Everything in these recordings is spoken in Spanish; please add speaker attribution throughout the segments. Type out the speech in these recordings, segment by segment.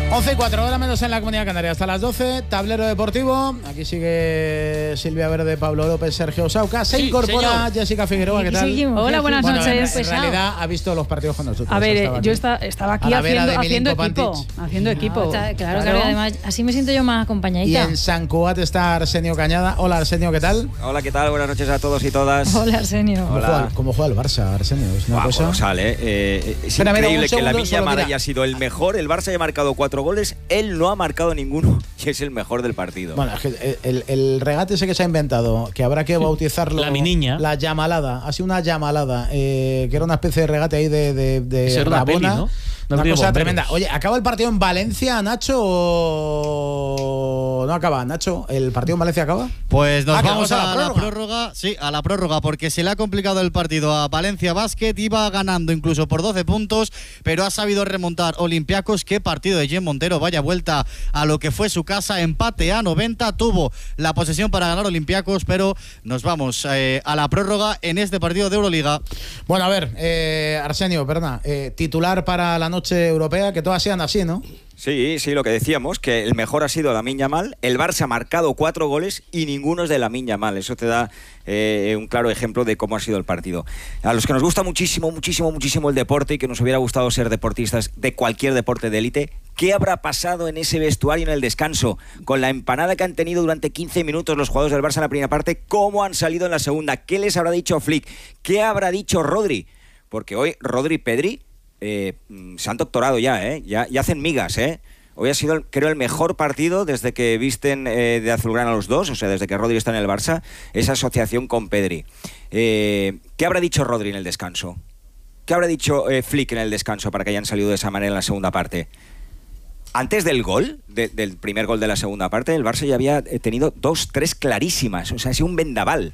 Speaker 1: 11:04, hora menos en la Comunidad Canaria. Hasta las 12, tablero deportivo. Aquí sigue Silvia Verde, Pablo López, Sergio Sauca. Se incorpora
Speaker 2: señor.
Speaker 1: Jessica Figueroa. ¿Qué tal?
Speaker 3: Hola, buenas noches.
Speaker 1: En realidad ha visto los partidos con nosotros.
Speaker 3: A ver, yo estaba aquí haciendo equipo.
Speaker 4: Claro. Además, así me siento yo más acompañadita.
Speaker 1: Y en San Cugat está Arsenio Cañada. Hola, Arsenio, ¿qué tal?
Speaker 5: Hola, ¿qué tal? Buenas noches a todos y todas.
Speaker 4: Hola, Arsenio.
Speaker 5: Hola.
Speaker 1: ¿Cómo juega el Barça, Arsenio? Es una cosa...
Speaker 5: colosal, ¿eh? Es increíble que Lamine Yamal haya sido el mejor. El Barça haya marcado 4 goles. Él no ha marcado ninguno y es el mejor del partido.
Speaker 1: Bueno, es que el regate ese que se ha inventado, que habrá que bautizarlo...
Speaker 2: La miniña.
Speaker 1: La llamalada. Ha sido una llamalada, que era una especie de regate ahí de
Speaker 2: Rabona. Peli, ¿no?
Speaker 1: Una cosa tremenda. Oye, ¿acaba el partido en Valencia, Nacho? ¿O no acaba, Nacho? ¿El partido en Valencia acaba?
Speaker 6: Pues nos vamos a la prórroga. Sí, a la prórroga, porque se le ha complicado el partido a Valencia Basket. Iba ganando incluso por 12 puntos, pero ha sabido remontar Olympiacos. Qué partido de Jen Montero. Vaya vuelta a lo que fue su casa. Empate a 90. Tuvo la posesión para ganar Olympiacos, pero nos vamos a la prórroga en este partido de Euroliga.
Speaker 1: Bueno, a ver, Arsenio, perdona. Titular para la noche europea, que todas sean así, ¿no?
Speaker 5: Sí, lo que decíamos, que el mejor ha sido Lamine Yamal. El Barça ha marcado 4 goles y ninguno es de Lamine Yamal. Eso te da un claro ejemplo de cómo ha sido el partido. A los que nos gusta muchísimo el deporte y que nos hubiera gustado ser deportistas de cualquier deporte de élite, ¿qué habrá pasado en ese vestuario en el descanso? Con la empanada que han tenido durante 15 minutos los jugadores del Barça en la primera parte, ¿cómo han salido en la segunda? ¿Qué les habrá dicho Flick? ¿Qué habrá dicho Rodri? Porque hoy Rodri y Pedri se han doctorado ya hacen migas, Hoy ha sido, creo, el mejor partido desde que visten de azulgrana los dos, o sea, desde que Rodri está en el Barça, esa asociación con Pedri. ¿Qué habrá dicho Rodri en el descanso? ¿Qué habrá dicho Flick en el descanso para que hayan salido de esa manera en la segunda parte? Antes del gol, del primer gol de la segunda parte, el Barça ya había tenido 2-3 clarísimas, o sea, ha sido un vendaval.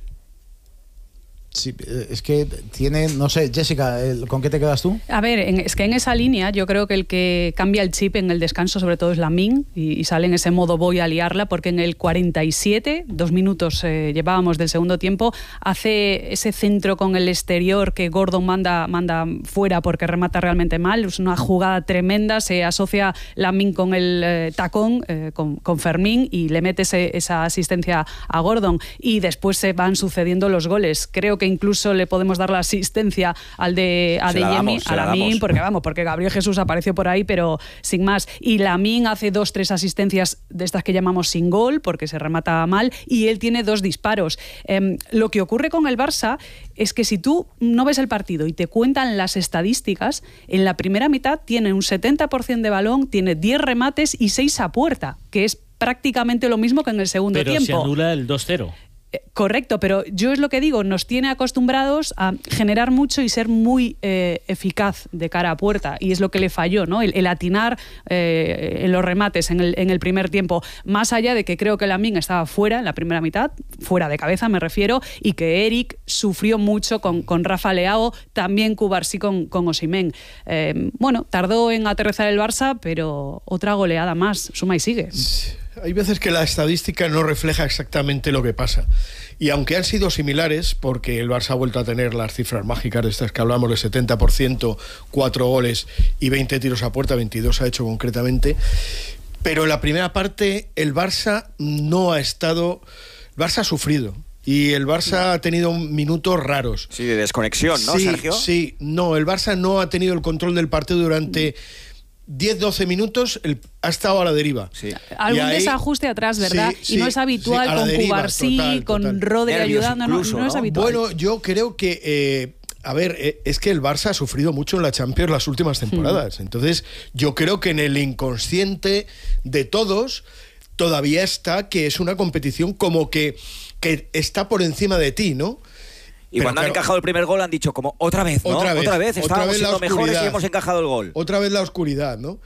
Speaker 1: Sí, es que tiene, no sé, Jessica, ¿con qué te quedas tú?
Speaker 3: A ver, es que en esa línea yo creo que el que cambia el chip en el descanso sobre todo es Lamine y sale en ese modo voy a liarla, porque en el 47, 2 minutos llevábamos del segundo tiempo, hace ese centro con el exterior que Gordon manda fuera porque remata realmente mal, es una jugada tremenda, se asocia Lamine con el tacón, con Fermín, y le mete esa asistencia a Gordon, y después se van sucediendo los goles. Creo que incluso le podemos dar la asistencia al de Adeyemi, a Lamine, porque Gabriel Jesús apareció por ahí, pero sin más. Y Lamine hace 2-3 asistencias de estas que llamamos sin gol, porque se remata mal, y él tiene 2 disparos. Lo que ocurre con el Barça es que si tú no ves el partido y te cuentan las estadísticas, en la primera mitad tiene un 70% de balón, tiene 10 remates y 6 a puerta, que es prácticamente lo mismo que en el segundo tiempo.
Speaker 2: Pero se anula el 2-0.
Speaker 3: Correcto, pero yo es lo que digo, nos tiene acostumbrados a generar mucho y ser muy eficaz de cara a puerta, y es lo que le falló, ¿no? El atinar en los remates en el primer tiempo, más allá de que creo que Lamine estaba fuera en la primera mitad, fuera de cabeza me refiero, y que Eric sufrió mucho con Rafa Leao, también Cubarsí con Osimhen. Bueno, tardó en aterrizar el Barça, pero otra goleada más, suma y sigue.
Speaker 7: Hay veces que la estadística no refleja exactamente lo que pasa. Y aunque han sido similares, porque el Barça ha vuelto a tener las cifras mágicas de estas que hablamos, de 70%, 4 goles y 20 tiros a puerta, 22 ha hecho concretamente, pero en la primera parte el Barça no ha estado... El Barça ha sufrido. Y el Barça ha tenido minutos raros.
Speaker 5: Sí, de desconexión, ¿no, Sergio?
Speaker 7: Sí, no, el Barça no ha tenido el control del partido durante 10-12 minutos, ha estado a la deriva.
Speaker 5: Sí.
Speaker 3: Algún desajuste atrás, ¿verdad?
Speaker 7: Sí,
Speaker 3: y no es habitual con
Speaker 7: deriva,
Speaker 3: Cubarsí, con Rodri ayudando, no es habitual.
Speaker 7: Bueno, yo creo que... es que el Barça ha sufrido mucho en la Champions las últimas temporadas. Entonces, yo creo que en el inconsciente de todos todavía está que es una competición como que está por encima de ti, ¿no?
Speaker 5: Y cuando han encajado el primer gol han dicho como otra vez, ¿no? Otra vez estábamos siendo mejores y hemos encajado el gol.
Speaker 7: Otra vez la oscuridad, ¿no?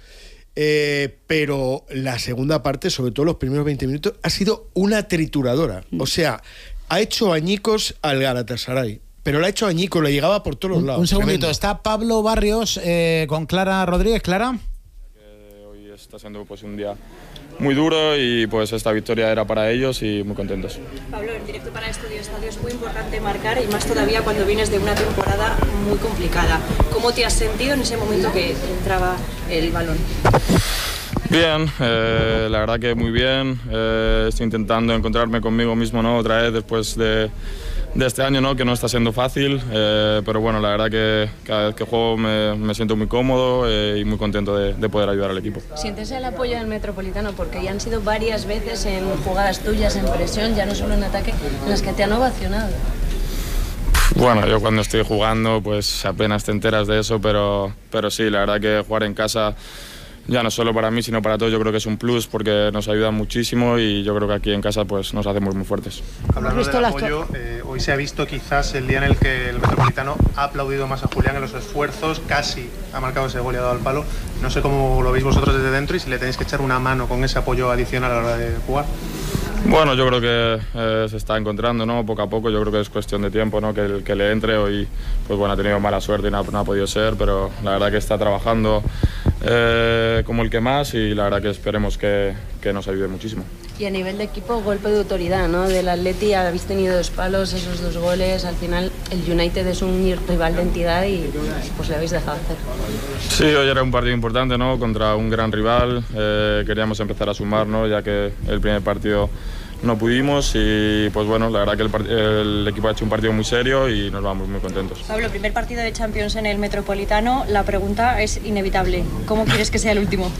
Speaker 7: Pero la segunda parte, sobre todo los primeros 20 minutos, ha sido una trituradora. O sea, ha hecho añicos al Galatasaray. Pero le ha hecho añicos, le llegaba por todos los lados.
Speaker 1: Un segundito,
Speaker 7: tremendo.
Speaker 1: está Pablo Barrios con Clara Rodríguez. Clara.
Speaker 8: Hoy está siendo pues un día muy duro y pues esta victoria era para ellos y muy contentos.
Speaker 9: Pablo, en directo para Estudio Estadio es muy importante marcar, y más todavía cuando vienes de una temporada muy complicada. ¿Cómo te has sentido en ese momento que entraba el balón?
Speaker 8: Bien, la verdad que muy bien. Estoy intentando encontrarme conmigo mismo, ¿no? Otra vez después de este año, ¿no? Que no está siendo fácil, pero bueno, la verdad que cada vez que juego me siento muy cómodo y muy contento de poder ayudar al equipo.
Speaker 9: ¿Sientes el apoyo del Metropolitano? Porque ya han sido varias veces en jugadas tuyas, en presión, ya no solo en ataque, en las que te han ovacionado.
Speaker 8: Bueno, yo cuando estoy jugando pues apenas te enteras de eso, pero sí, la verdad que jugar en casa, ya no solo para mí, sino para todos, yo creo que es un plus porque nos ayuda muchísimo y yo creo que aquí en casa pues nos hacemos muy fuertes.
Speaker 2: Hablando del apoyo, hoy se ha visto quizás el día en el que el Metropolitano ha aplaudido más a Julián en los esfuerzos, casi ha marcado ese gol y ha dado al palo. No sé cómo lo veis vosotros desde dentro y si le tenéis que echar una mano con ese apoyo adicional a la hora de jugar.
Speaker 8: Bueno, yo creo que se está encontrando, ¿no? Poco a poco, yo creo que es cuestión de tiempo, ¿no? Que le entre. Hoy pues bueno, ha tenido mala suerte y no ha podido ser, pero la verdad que está trabajando como el que más y la verdad que esperemos que nos ayude muchísimo.
Speaker 9: Y a nivel de equipo, golpe de autoridad, ¿no? Del Atleti habéis tenido 2 palos, esos 2 goles. Al final, el United es un rival de entidad y pues le habéis dejado hacer.
Speaker 8: Sí, hoy era un partido importante, ¿no? Contra un gran rival. Queríamos empezar a sumar, ¿no? Ya que el primer partido no pudimos y pues bueno, la verdad que el equipo ha hecho un partido muy serio y nos vamos muy contentos.
Speaker 9: Pablo, primer partido de Champions en el Metropolitano, la pregunta es inevitable. ¿Cómo quieres que sea el último?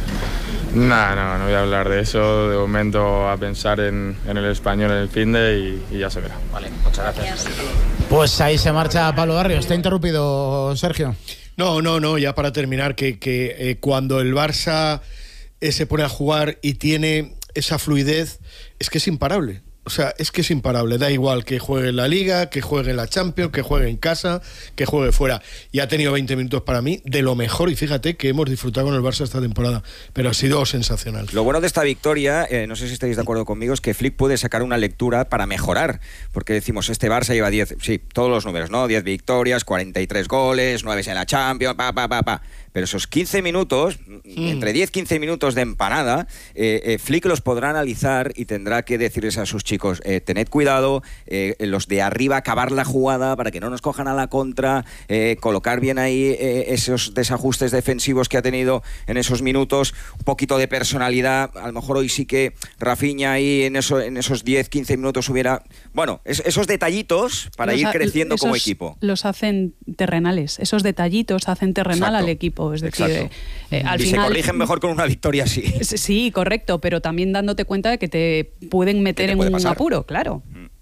Speaker 8: No voy a hablar de eso. De momento a pensar en el Español en el finde y ya se verá.
Speaker 5: Vale, muchas gracias.
Speaker 1: Pues ahí se marcha Pablo Barrios. ¿Te ha interrumpido, Sergio?
Speaker 7: No, ya para terminar, que cuando el Barça se pone a jugar y tiene esa fluidez, es que es imparable. O sea, es que es imparable. Da igual que juegue en la Liga, que juegue en la Champions, que juegue en casa, que juegue fuera. Y ha tenido 20 minutos para mí de lo mejor. Y fíjate que hemos disfrutado con el Barça esta temporada. Pero ha sido sensacional.
Speaker 5: Lo bueno de esta victoria, no sé si estáis de acuerdo conmigo, es que Flick puede sacar una lectura para mejorar. Porque decimos, este Barça lleva 10, sí, todos los números, ¿no? 10 victorias, 43 goles, 9 en la Champions, Pero esos 15 minutos, entre 10-15 minutos de empanada, Flick los podrá analizar y tendrá que decirles a sus chicos, tened cuidado, los de arriba acabar la jugada para que no nos cojan a la contra, colocar bien ahí esos desajustes defensivos que ha tenido en esos minutos, un poquito de personalidad. A lo mejor hoy sí que Rafinha ahí en esos 10-15 minutos hubiera... Bueno, esos detallitos para ir creciendo como equipo.
Speaker 3: Los hacen terrenales, esos detallitos hacen terrenal al equipo. Es decir, al
Speaker 5: y
Speaker 3: final,
Speaker 5: se corrigen mejor con una victoria así.
Speaker 3: Sí, correcto, pero también dándote cuenta de que te pueden meter en un apuro, claro.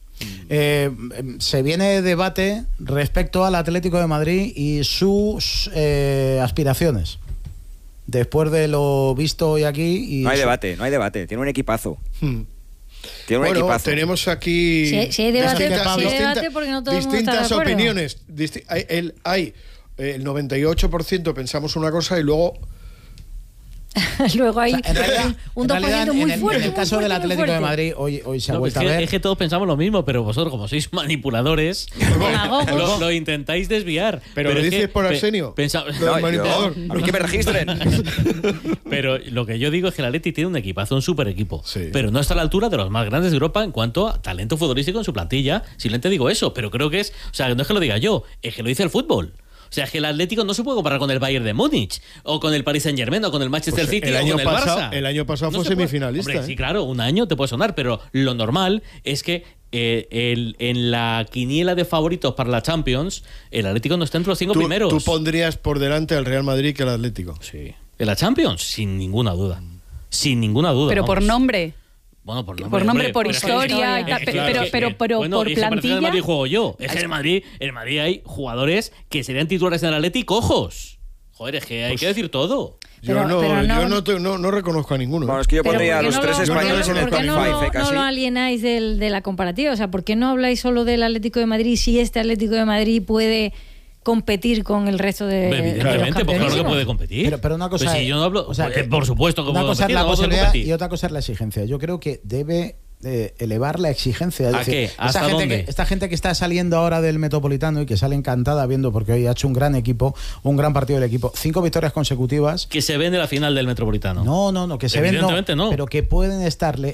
Speaker 1: Se viene debate respecto al Atlético de Madrid y sus aspiraciones. Después de lo visto hoy aquí...
Speaker 5: No hay debate. Tiene un equipazo. Tiene un equipazo.
Speaker 7: Tenemos aquí...
Speaker 4: Si hay debate, porque no todo el mundo está de acuerdo.
Speaker 7: Opiniones. Hay el 98% pensamos una cosa y luego...
Speaker 4: Luego hay un 2% muy fuerte.
Speaker 1: En el caso del Atlético de Madrid, hoy se ha vuelto a ver.
Speaker 10: Es que todos pensamos lo mismo, pero vosotros, como sois manipuladores, lo intentáis desviar.
Speaker 7: Pero lo dices por Arsenio.
Speaker 5: A mí que me registren.
Speaker 10: Pero lo que yo digo es que el Atleti tiene un equipazo, un super equipo. Sí. Pero no está a la altura de los más grandes de Europa en cuanto a talento futbolístico en su plantilla. Simplemente digo eso, pero creo que es... O sea, no es que lo diga yo, es que lo dice el fútbol. O sea, es que el Atlético no se puede comparar con el Bayern de Múnich, o con el Paris Saint-Germain, o con el Manchester City, o con el Barça.
Speaker 7: El año pasado fue semifinalista.
Speaker 10: Hombre, sí, claro, un año te puede sonar, pero lo normal es que en la quiniela de favoritos para la Champions, el Atlético no está entre los 5 primeros.
Speaker 7: ¿Tú pondrías por delante al Real Madrid que al Atlético?
Speaker 10: Sí. ¿En la Champions? Sin ninguna duda. Sin ninguna duda.
Speaker 3: Pero vamos. Por nombre...
Speaker 10: Bueno, por nombre,
Speaker 3: por historia, pero por plantilla.
Speaker 10: El Madrid juego yo. Es que en el Madrid hay jugadores que serían titulares en el Atleti cojos. Joder, es que hay que decir todo.
Speaker 7: Yo no reconozco a ninguno.
Speaker 5: Bueno, es que yo pondría a los tres españoles en el top 5.
Speaker 4: No lo alienáis de la comparativa. O sea, ¿por qué no habláis solo del Atlético de Madrid si este Atlético de Madrid puede competir con el resto de
Speaker 10: evidentemente, porque claro que puede competir.
Speaker 1: Pero una cosa
Speaker 10: pues si yo no hablo, por supuesto que
Speaker 1: una
Speaker 10: puedo
Speaker 1: cosa
Speaker 10: competir,
Speaker 1: es la
Speaker 10: no
Speaker 1: posibilidad
Speaker 10: competir.
Speaker 1: Y otra cosa es la exigencia. Yo creo que debe elevar la exigencia. Es
Speaker 10: ¿A
Speaker 1: decir,
Speaker 10: qué? ¿Hasta dónde?
Speaker 1: Esta gente que está saliendo ahora del Metropolitano y que sale encantada viendo, porque hoy ha hecho un gran equipo, un gran partido del equipo, 5 victorias consecutivas.
Speaker 10: Que se ven de la final del Metropolitano.
Speaker 1: No, que se ven no, pero que pueden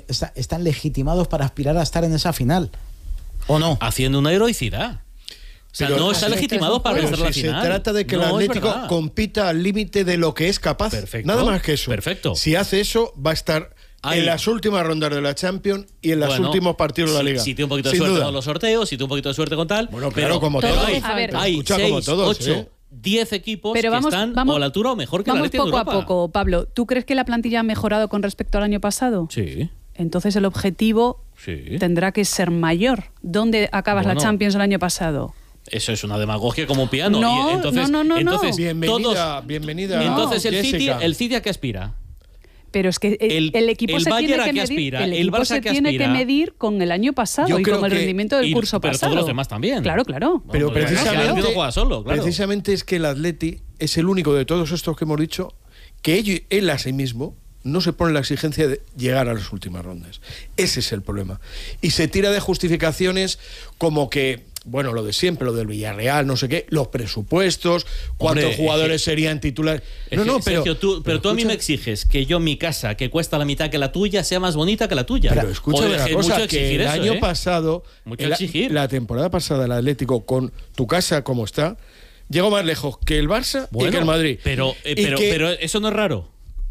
Speaker 1: están legitimados para aspirar a estar en esa final. ¿O no?
Speaker 10: Haciendo una heroicidad. O sea, no está legitimado para vencer la final.
Speaker 7: Se trata de que el Atlético compita al límite de lo que es capaz.
Speaker 10: Perfecto.
Speaker 7: Nada más que eso.
Speaker 10: Perfecto.
Speaker 7: Si hace eso, va a estar en las últimas rondas de la Champions y en los últimos partidos de la Liga.
Speaker 10: Si tiene un poquito de suerte con los sorteos, si tiene un poquito de suerte con tal.
Speaker 7: Bueno, claro, como todos.
Speaker 10: Hay 6, 8, 10 equipos que están o a la altura o mejor que la Atleti en Europa.
Speaker 3: Vamos poco a poco, Pablo. ¿Tú crees que la plantilla ha mejorado con respecto al año pasado?
Speaker 10: Sí.
Speaker 3: Entonces el objetivo tendrá que ser mayor. ¿Dónde acabas la Champions el año pasado?
Speaker 10: Eso es una demagogia como un piano.
Speaker 3: No,
Speaker 10: y entonces, entonces
Speaker 7: bienvenida.
Speaker 10: Entonces el City a qué aspira.
Speaker 3: Pero es que el equipo se tiene que medir, el equipo se tiene que medir con el año pasado y con el rendimiento del curso pasado.
Speaker 10: Pero todos los demás también.
Speaker 3: Claro.
Speaker 7: Pero
Speaker 10: precisamente,
Speaker 7: precisamente es que el Atleti es el único de todos estos que hemos dicho que él a sí mismo no se pone la exigencia de llegar a las últimas rondas. Ese es el problema. Y se tira de justificaciones como que, bueno, lo de siempre, lo del Villarreal, no sé qué, los presupuestos, cuántos jugadores serían titulares.
Speaker 10: Sergio, pero tú a mí me exiges que yo mi casa, que cuesta la mitad que la tuya, sea más bonita que la tuya.
Speaker 7: Pero escúchame una cosa, que el año pasado, la temporada pasada, el Atlético, con tu casa como está, llegó más lejos que el Barça y que el Madrid.
Speaker 10: Pero eso no es raro.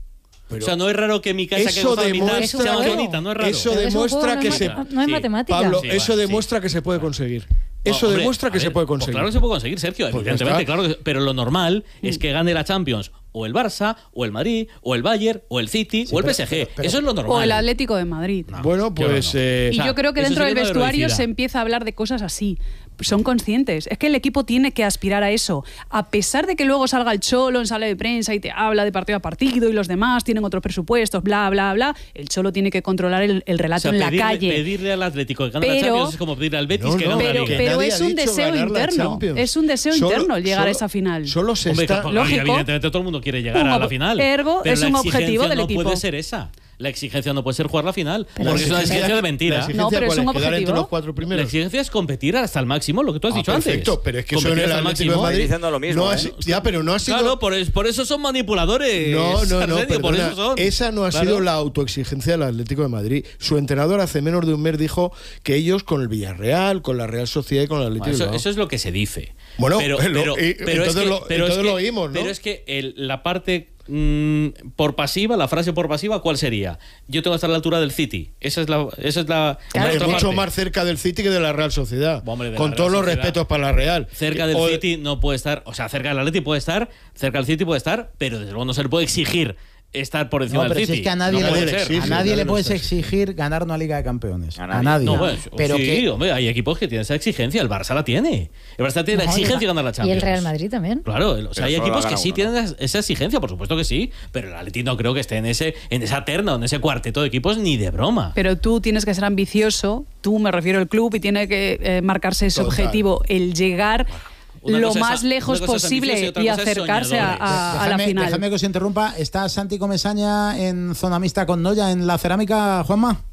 Speaker 10: O sea, no es raro que mi casa que cuesta la mitad sea más bonita, no es raro.
Speaker 7: Eso demuestra que
Speaker 4: no es matemática.
Speaker 7: Pablo, eso demuestra que se puede conseguir. Eso demuestra que se puede conseguir.
Speaker 10: Pues claro que se puede conseguir, Sergio, evidentemente, claro. Pero lo normal es que gane la Champions o el Barça, o el Madrid, o el Bayern, o el City, o el PSG. Eso es lo normal.
Speaker 3: O el Atlético de Madrid.
Speaker 7: Bueno, pues...
Speaker 3: Y yo creo que dentro del vestuario se empieza a hablar de cosas así. Son conscientes. Es que el equipo tiene que aspirar a eso. A pesar de que luego salga el Cholo en sala de prensa y te habla de partido a partido y los demás tienen otros presupuestos, bla, bla, bla, el Cholo tiene que controlar el relato en la calle.
Speaker 10: Pedirle al Atlético que gane la Champions es como pedirle al Betis que gane la Liga.
Speaker 3: Pero es un deseo interno. Es un deseo interno llegar a esa final.
Speaker 7: Solo se está...
Speaker 3: Lógico.
Speaker 10: Evidentemente todo el mundo quiere llegar a la final.
Speaker 3: Ergo, es un objetivo del equipo.
Speaker 10: No puede ser esa. La exigencia no puede ser jugar la final, porque es una exigencia de mentira.
Speaker 3: No, pero es un objetivo.
Speaker 7: Entre los 4 primeros.
Speaker 10: La exigencia es competir hasta el máximo, lo que tú has dicho
Speaker 7: perfecto,
Speaker 10: antes.
Speaker 7: Pero es que eso en el Atlético de Madrid
Speaker 5: diciendo lo mismo.
Speaker 7: Ya, pero no ha sido...
Speaker 10: Claro, por eso son manipuladores.
Speaker 7: Por eso son. Esa no ha sido la autoexigencia del Atlético de Madrid. Su entrenador hace menos de un mes dijo que ellos con el Villarreal, con la Real Sociedad y con el Atlético de Madrid.
Speaker 10: Eso es lo que se dice.
Speaker 7: Bueno,
Speaker 10: pero
Speaker 7: lo oímos, ¿no?
Speaker 10: Pero es que la parte por pasiva, la frase por pasiva, ¿cuál sería? Yo tengo que estar a la altura del City. Esa es la
Speaker 7: es mucho más cerca del City que de la Real Sociedad. Con todos los respetos para la Real.
Speaker 10: Cerca del City no puede estar, o sea, cerca del Atleti puede estar, cerca del City puede estar, pero desde luego no se le puede exigir estar por encima del City.
Speaker 1: Si es que a nadie le puedes exigir ganar una Liga de Campeones. A nadie.
Speaker 10: No, pero hombre, hay equipos que tienen esa exigencia. El Barça la tiene. El Barça tiene la exigencia de ganar la Champions.
Speaker 4: Y el Real Madrid también.
Speaker 10: Claro, o sea, hay equipos que sí tienen esa exigencia, por supuesto que sí. Pero el Atleti no creo que esté en esa terna o en ese cuarteto de equipos ni de broma.
Speaker 3: Pero tú tienes que ser ambicioso. Tú, me refiero al club, y tiene que marcarse ese objetivo, el llegar lo más lejos posible y acercarse a la final.
Speaker 1: Déjame que os interrumpa. ¿Está Santi Comesaña en zona mixta con Noya en la cerámica, Juanma?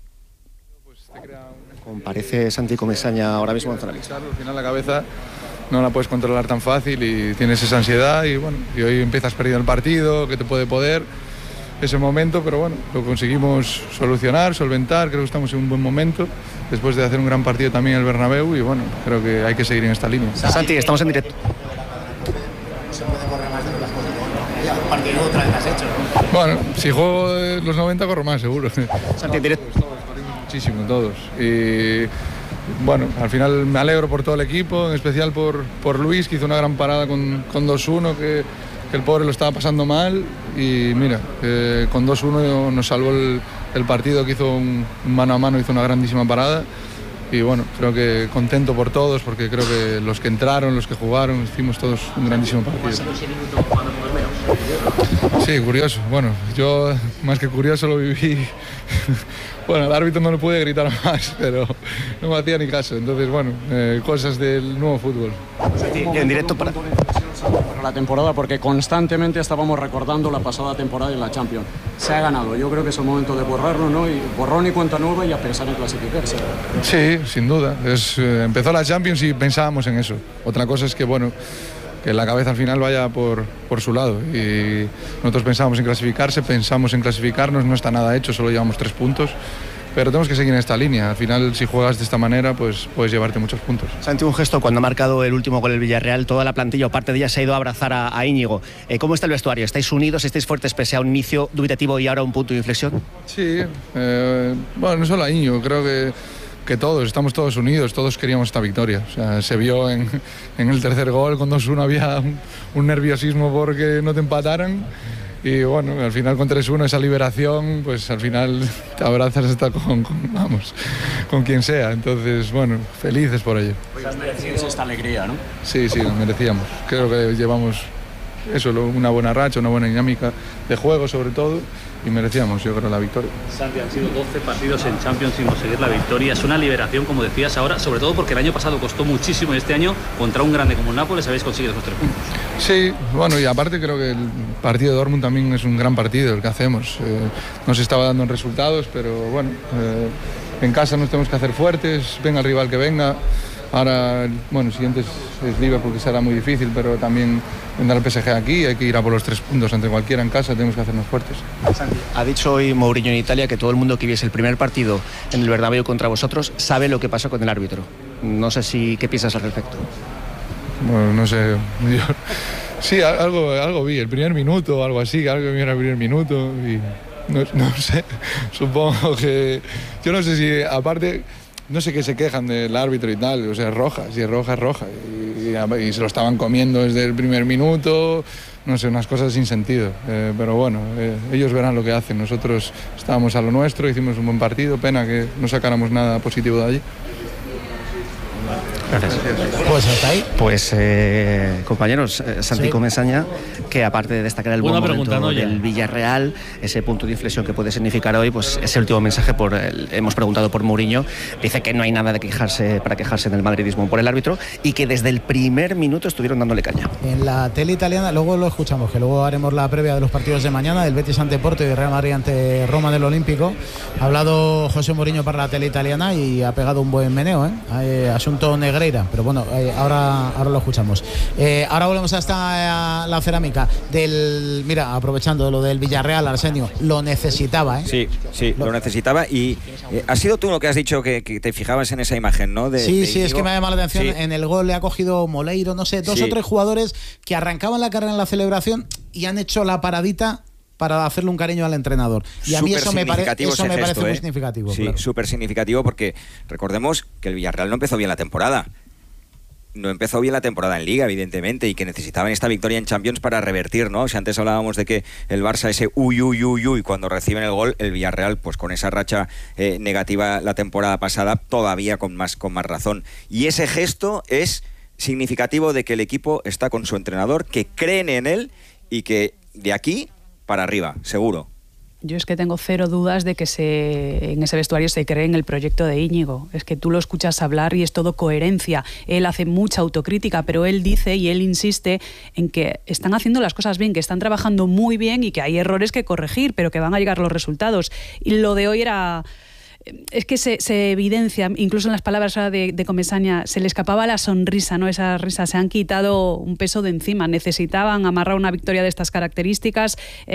Speaker 11: Comparece Santi Comesaña ahora mismo en zona mixta.
Speaker 12: Al final la cabeza no la puedes controlar tan fácil y tienes esa ansiedad y bueno, y hoy empiezas perdiendo el partido, que te puede poder ese momento, pero bueno, lo conseguimos solucionar, solventar, creo que estamos en un buen momento, después de hacer un gran partido también en el Bernabéu y bueno, creo que hay que seguir en esta línea.
Speaker 11: Santi, estamos en directo.
Speaker 1: Se puede correr más de las cosas. Ya un partido otra vez has hecho.
Speaker 12: Bueno, si juego los 90 corro más, seguro.
Speaker 11: Santi, en directo.
Speaker 12: Corrimos muchísimo todos y bueno, al final me alegro por todo el equipo, en especial por Luis, que hizo una gran parada con 2-1, que el pobre lo estaba pasando mal y mira, con 2-1 nos salvó el partido, que hizo un mano a mano, hizo una grandísima parada y bueno, creo que contento por todos porque creo que los que entraron, los que jugaron, hicimos todos un grandísimo partido. Sí, curioso, bueno, yo más que curioso lo viví. Bueno, al árbitro no le pude gritar más, pero no me hacía ni caso, entonces bueno, cosas del nuevo fútbol.
Speaker 11: En directo para
Speaker 13: la temporada, porque constantemente estábamos recordando la pasada temporada en la Champions. Se ha ganado, yo creo que es el momento de borrarlo, ¿no? Y borrón y cuenta nueva y a pensar en clasificarse.
Speaker 12: Sí, sin duda. Empezó la Champions y pensábamos en eso. Otra cosa es que, bueno, que la cabeza al final vaya por su lado. Y nosotros pensábamos en clasificarse, pensamos en clasificarnos, no está nada hecho, solo llevamos 3 puntos. pero tenemos que seguir en esta línea. Al final, si juegas de esta manera, pues puedes llevarte muchos puntos.
Speaker 11: Santi, un gesto cuando ha marcado el último gol el Villarreal, toda la plantilla o parte de ella se ha ido a abrazar a Íñigo. ¿Cómo está el vestuario? ¿Estáis unidos, estáis fuertes pese a un inicio dubitativo y ahora un punto de inflexión?
Speaker 12: Sí, bueno, no solo a Íñigo, creo que todos, estamos todos unidos, todos queríamos esta victoria. O sea, se vio en el tercer gol, con 2-1 había un nerviosismo porque no te empataran. Y bueno, al final con 3-1 esa liberación, pues al final te abrazas hasta con quien sea. Entonces, bueno, felices por ello.
Speaker 13: Merecíais esta alegría, ¿no?
Speaker 12: Sí, lo merecíamos. Creo que llevamos eso, una buena racha, una buena dinámica de juego sobre todo, y merecíamos, yo creo, la victoria.
Speaker 14: Santi, han sido 12 partidos en Champions sin conseguir la victoria. Es una liberación, como decías ahora, sobre todo porque el año pasado costó muchísimo y este año, contra un grande como el Nápoles, habéis conseguido esos 3 puntos.
Speaker 12: Sí, bueno, y aparte creo que el partido de Dortmund también es un gran partido el que hacemos. No se estaba dando en resultados, pero bueno, en casa nos tenemos que hacer fuertes, venga el rival que venga. Ahora, bueno, el siguiente es Liverpool, que será muy difícil, pero también vendrá el PSG aquí, hay que ir a por los 3 puntos ante cualquiera en casa, tenemos que hacernos fuertes.
Speaker 11: Ha dicho hoy Mourinho en Italia que todo el mundo que viese el primer partido en el Bernabéu contra vosotros sabe lo que pasó con el árbitro. No sé qué piensas al respecto.
Speaker 12: Bueno, no sé, sí, algo vi, el primer minuto o algo así, algo que vi en el primer minuto y no sé, supongo que, yo no sé si aparte... No sé qué se quejan del árbitro y tal, o sea, es roja, si es roja, es roja. Y se lo estaban comiendo desde el primer minuto, no sé, unas cosas sin sentido. Pero bueno, ellos verán lo que hacen. Nosotros estábamos a lo nuestro, hicimos un buen partido, pena que no sacáramos nada positivo de allí.
Speaker 11: Gracias.
Speaker 1: Pues hasta ahí.
Speaker 11: Pues compañeros, Santi Comesaña, que aparte de destacar el buen momento del Villarreal, ese punto de inflexión que puede significar hoy, pues ese último mensaje hemos preguntado por Mourinho, dice que no hay nada para quejarse en el madridismo por el árbitro y que desde el primer minuto estuvieron dándole caña.
Speaker 1: En la tele italiana, luego lo escuchamos, que luego haremos la previa de los partidos de mañana, del Betis ante Porto y del Real Madrid ante Roma del Olímpico. Ha hablado José Mourinho para la tele italiana y ha pegado un buen meneo, asunto negreira, pero bueno, ahora lo escuchamos. Ahora volvemos hasta la cerámica mira, aprovechando lo del Villarreal, Arsenio, lo necesitaba,
Speaker 5: Sí, lo necesitaba y ha sido tú lo que has dicho que te fijabas en esa imagen, ¿no?
Speaker 1: Sí, es que me ha llamado la atención. En el gol le ha cogido Moleiro, no sé, 2 o 3 jugadores que arrancaban la carrera en la celebración y han hecho la paradita para hacerle un cariño al entrenador. Y a mí eso me parece muy significativo.
Speaker 5: Sí, súper significativo porque recordemos que el Villarreal no empezó bien la temporada. No empezó bien la temporada en Liga, evidentemente, y que necesitaban esta victoria en Champions para revertir, ¿no? O sea, antes hablábamos de que el Barça ese uy, cuando reciben el gol, el Villarreal, pues con esa racha negativa la temporada pasada, todavía con más razón. Y ese gesto es significativo de que el equipo está con su entrenador, que creen en él y que de aquí para arriba, seguro.
Speaker 3: Yo es que tengo 0 dudas de que en ese vestuario se cree en el proyecto de Íñigo. Es que tú lo escuchas hablar y es todo coherencia. Él hace mucha autocrítica, pero él dice y él insiste en que están haciendo las cosas bien, que están trabajando muy bien y que hay errores que corregir, pero que van a llegar los resultados. Y lo de hoy era... Es que se evidencia, incluso en las palabras de Comesaña, se le escapaba la sonrisa, ¿no? Esa risa, se han quitado un peso de encima. Necesitaban amarrar una victoria de estas características.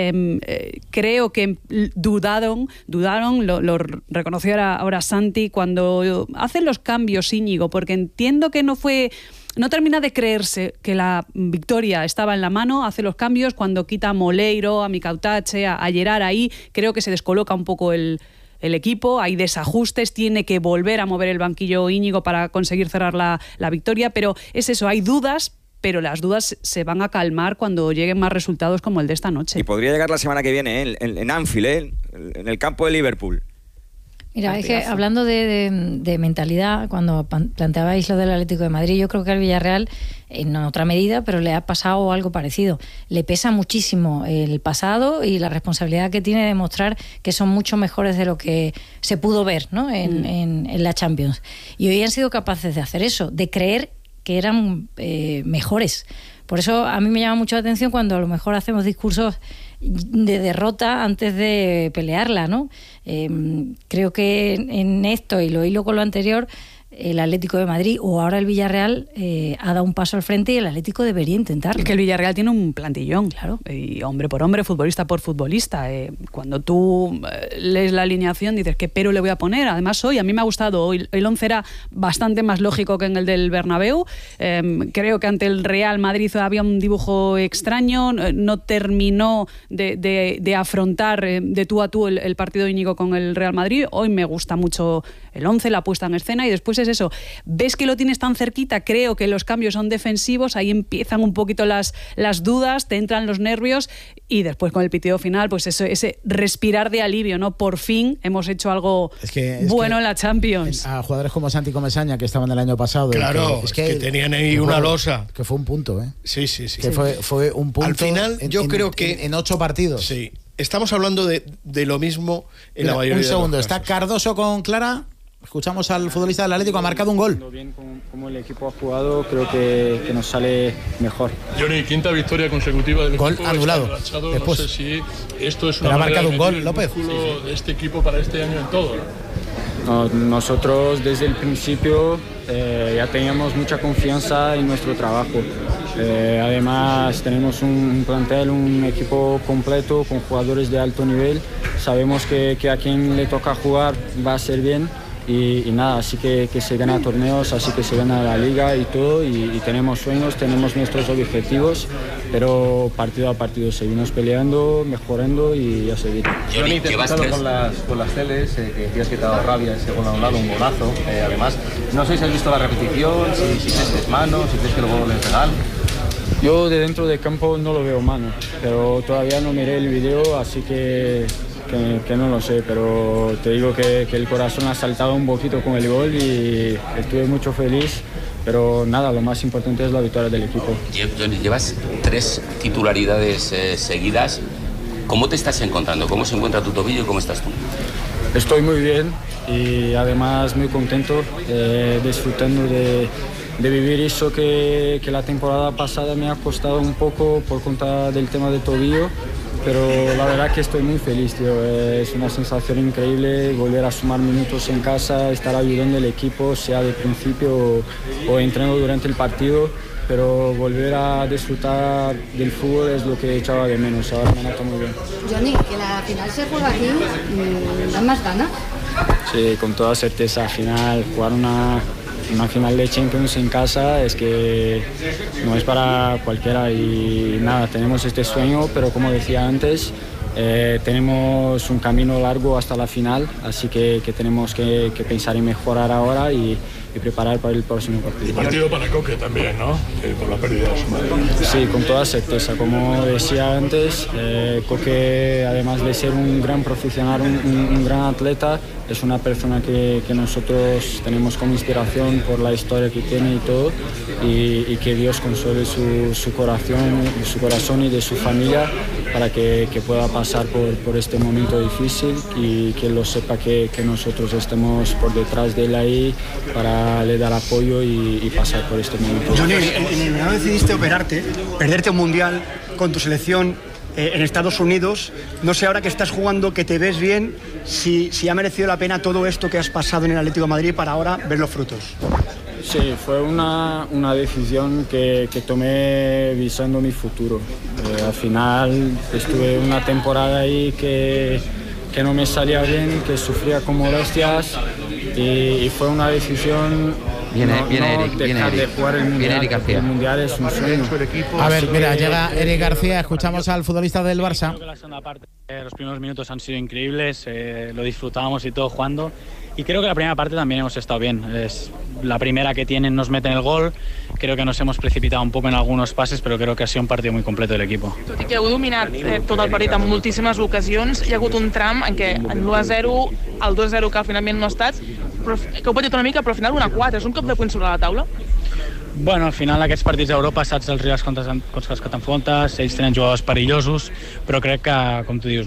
Speaker 3: Creo que dudaron, lo reconoció ahora Santi, cuando hacen los cambios Íñigo, porque entiendo que no termina de creerse que la victoria estaba en la mano, hace los cambios, cuando quita a Moleiro, a Micautache, a Gerard ahí, creo que se descoloca un poco el equipo, hay desajustes, tiene que volver a mover el banquillo Íñigo para conseguir cerrar la victoria, pero es eso, hay dudas, pero las dudas se van a calmar cuando lleguen más resultados como el de esta noche.
Speaker 5: Y podría llegar la semana que viene en Anfield, en el campo de Liverpool.
Speaker 4: Mira, es que hablando de mentalidad, cuando planteabais lo del Atlético de Madrid, yo creo que al Villarreal, en otra medida, pero le ha pasado algo parecido. Le pesa muchísimo el pasado y la responsabilidad que tiene de mostrar que son mucho mejores de lo que se pudo ver, ¿no? en la Champions. Y hoy han sido capaces de hacer eso, de creer que eran mejores. Por eso a mí me llama mucho la atención cuando a lo mejor hacemos discursos de derrota antes de pelearla, ¿no? Creo que en esto, y lo hilo con lo anterior, el Atlético de Madrid o ahora el Villarreal ha dado un paso al frente y el Atlético debería intentarlo.
Speaker 3: Es que el Villarreal tiene un plantillón, claro, y hombre por hombre, futbolista por futbolista. Cuando tú lees la alineación dices, ¿qué pero le voy a poner? Además hoy, a mí me ha gustado, hoy el 11 era bastante más lógico que en el del Bernabéu. Creo que ante el Real Madrid había un dibujo extraño, no terminó de afrontar de tú a tú el partido de Íñigo con el Real Madrid. Hoy me gusta mucho el 11, la puesta en escena, y después es eso, ves que lo tienes tan cerquita, creo que los cambios son defensivos, ahí empiezan un poquito las dudas, te entran los nervios, y después con el pitido final, pues eso, ese respirar de alivio, ¿no? Por fin hemos hecho algo bueno en la Champions.
Speaker 1: A jugadores como Santi Comesaña, que estaban el año pasado,
Speaker 7: claro, que tenían ahí una losa.
Speaker 1: Que fue un punto, ¿eh?
Speaker 7: Sí.
Speaker 1: Que fue un punto.
Speaker 7: Al final, yo creo que
Speaker 1: en 8 partidos.
Speaker 7: Sí. Estamos hablando de lo mismo en la mayoría de los casos.
Speaker 1: Un segundo, está Cardoso con Clara. Escuchamos al futbolista del Atlético, ha marcado un gol.
Speaker 15: Bien como el equipo ha jugado, creo que nos sale mejor.
Speaker 16: Johnny, quinta victoria consecutiva del
Speaker 1: gol
Speaker 16: equipo.
Speaker 1: Anulado.
Speaker 16: No sé si esto es una
Speaker 1: ha marcado un gol, López.
Speaker 16: De este equipo para este año en todo.
Speaker 15: No, nosotros desde el principio ya teníamos mucha confianza en nuestro trabajo. Además tenemos un plantel, un equipo completo con jugadores de alto nivel. Sabemos que a quien le toca jugar va a ser bien. Y nada, así que se gana torneos, así que se gana la liga y todo, y tenemos sueños, tenemos nuestros objetivos, pero partido a partido seguimos peleando, mejorando y a seguir.
Speaker 17: Johnny, te has quedado con las teles, que decías que te ha dado rabia ese gol anulado, un golazo, además, no sé si has visto la repetición, si crees que es mano, si crees que el gol es legal.
Speaker 15: Yo de dentro del campo no lo veo mano, pero todavía no miré el video, así que no lo sé, pero te digo que el corazón ha saltado un poquito con el gol y estuve mucho feliz, pero nada, lo más importante es la victoria del equipo.
Speaker 17: Johnny, llevas 3 titularidades seguidas. ¿Cómo te estás encontrando? ¿Cómo se encuentra tu tobillo y cómo estás tú?
Speaker 15: Estoy muy bien y además muy contento, disfrutando de vivir eso que la temporada pasada me ha costado un poco por cuenta del tema del tobillo. Pero la verdad que estoy muy feliz, tío. Es una sensación increíble volver a sumar minutos en casa, estar ayudando al equipo, sea de principio o entreno durante el partido, pero volver a disfrutar del fútbol es lo que echaba de menos. Ahora me noto muy bien.
Speaker 18: Johnny, que la final se juega aquí, ¿da más ganas?
Speaker 15: Sí, con toda certeza. Al final, jugar una final de Champions en casa es que no es para cualquiera y nada, tenemos este sueño, pero como decía antes, tenemos un camino largo hasta la final, así que tenemos que pensar en mejorar ahora y preparar para el próximo partido.
Speaker 16: Y partido para Coque también, ¿no? Por la pérdida de su madre.
Speaker 15: Sí, con toda certeza. Como decía antes, Coque, además de ser un gran profesional, un gran atleta, es una persona que nosotros tenemos como inspiración por la historia que tiene y todo, y que Dios consuele su corazón y de su familia para que pueda pasar por este momento difícil y que lo sepa que nosotros estemos por detrás de él ahí para le dar apoyo y pasar por este momento.
Speaker 19: Johnny, en el verano decidiste operarte, perderte un mundial con tu selección en Estados Unidos. No sé, ahora que estás jugando, que te ves bien, si ha merecido la pena todo esto que has pasado en el Atlético de Madrid para ahora ver los frutos.
Speaker 15: Sí, fue una decisión que tomé visando mi futuro. Al final estuve una temporada ahí que no me salía bien, que sufría con molestias y fue una decisión.
Speaker 11: Viene
Speaker 15: Eric García. El mundial es un sueño.
Speaker 1: A ver, mira, llega Eric García, escuchamos al futbolista del Barça.
Speaker 14: Creo que la segunda parte, los primeros minutos han sido increíbles, lo disfrutábamos y todo jugando. Y creo que la primera parte también hemos estado bien. Es la primera que tienen, nos meten el gol. Creo que nos hemos precipitado un poco en algunos pases, però crec que ha sigut un partit molt complet de l'equip.
Speaker 20: Tot i que heu dominat tot el partit en moltíssimes ocasions, hi ha hagut un tram en què en l'1-0, el 2-0 que finalment no ha estat, però, que heu patit una mica, però al final 1-4, és un cop de punt sobre la taula?
Speaker 14: Bueno, al final aquests partits a Europa saps els rivals contra els que t'enfrontes, ells tenen jugadors perillosos, però crec que, com tu dius,